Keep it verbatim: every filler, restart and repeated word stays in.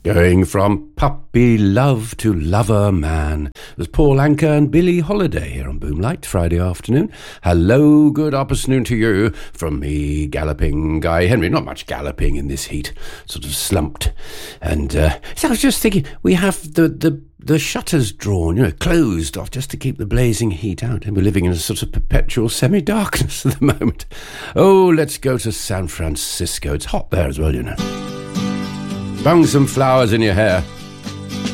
Going from puppy love to lover man. There's Paul Anka and Billie Holiday here on Boomlight Friday afternoon. Hello, good afternoon to you from me, Galloping Guy Henry. Not much galloping in this heat, sort of slumped. And uh, so I was just thinking, we have the, the, the shutters drawn, you know, closed off just to keep the blazing heat out. And we're living in a sort of perpetual semi-darkness at the moment. Oh, let's go to San Francisco. It's hot there as well, you know. Bung some flowers in your hair.